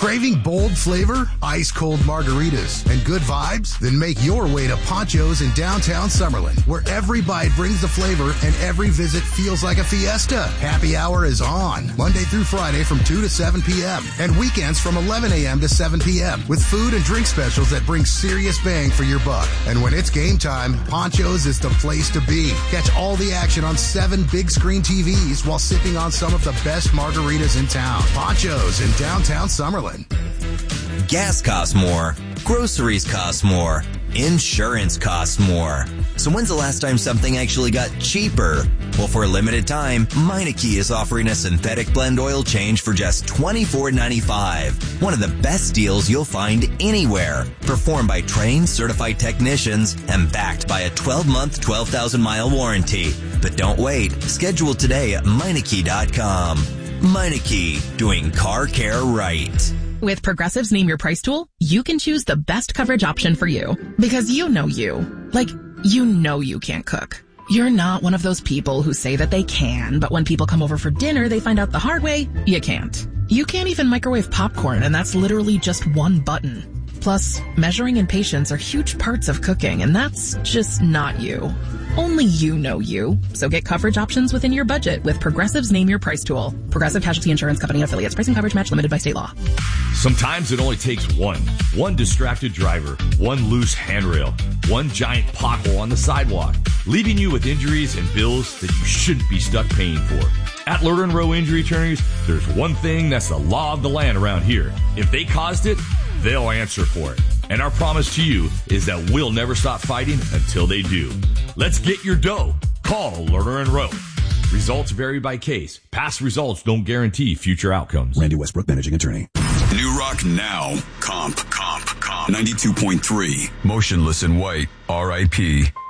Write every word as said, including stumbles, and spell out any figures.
Craving bold flavor, ice-cold margaritas, and good vibes? Then make your way to Poncho's in downtown Summerlin, where every bite brings the flavor and every visit feels like a fiesta. Happy hour is on, Monday through Friday from two to seven p.m. and weekends from eleven a.m. to seven p.m. with food and drink specials that bring serious bang for your buck. And when it's game time, Poncho's is the place to be. Catch all the action on seven big screen T Vs while sipping on some of the best margaritas in town. Poncho's in downtown Summerlin. Gas costs more. Groceries cost more. Insurance costs more. So when's the last time something actually got cheaper? Well, for a limited time, Meineke is offering a synthetic blend oil change for just twenty-four ninety-five. One of the best deals you'll find anywhere. Performed by trained, certified technicians and backed by a twelve-month, twelve thousand mile warranty. But don't wait. Schedule today at Meineke dot com. Meineke, doing car care right. With Progressive's Name Your Price tool, you can choose the best coverage option for you. Because you know you. Like, you know you can't cook. You're not one of those people who say that they can, but when people come over for dinner, they find out the hard way, you can't. You can't even microwave popcorn, and that's literally just one button. Plus, measuring and patience are huge parts of cooking, and that's just not you. Only you know you. So get coverage options within your budget with Progressive's Name Your Price tool. Progressive Casualty Insurance Company and affiliates. Pricing coverage match limited by state law. Sometimes it only takes one. One distracted driver, one loose handrail, one giant pothole on the sidewalk, leaving you with injuries and bills that you shouldn't be stuck paying for. At Lerner and Rowe Injury Attorneys, there's one thing that's the law of the land around here. If they caused it, they'll answer for it. And our promise to you is that we'll never stop fighting until they do. Let's get your dough. Call Lerner and Rowe. Results vary by case. Past results don't guarantee future outcomes. Randy Westbrook, managing attorney. New Rock Now. Comp. Comp. Comp. ninety-two point three. Motionless in White. R I P